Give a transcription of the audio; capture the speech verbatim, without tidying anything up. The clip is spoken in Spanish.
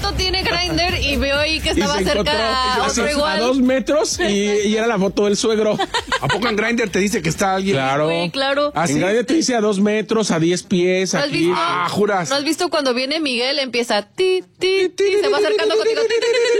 foto tiene Grindr y veo ahí que estaba cerca a otro igual. A dos metros y, y era la foto del suegro. ¿A poco en Grindr te dice que está alguien? Claro. Sí, claro. ¿Ah, en Grindr te dice a dos metros, a diez pies, ¿No has aquí. visto? Ah, juras. ¿No has visto cuando viene Miguel? Empieza ti, ti, ti, se va acercando contigo. Ti, ti, ti, ti,